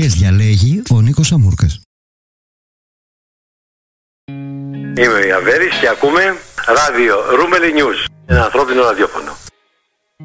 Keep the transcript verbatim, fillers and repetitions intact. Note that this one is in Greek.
Εποχές διαλέγει ο Νίκος Σαμούρκας. Είμαι ο Ιαβέρης και ακούμε ράδιο Ρούμελι News, ένα ανθρώπινο ραδιόφωνο.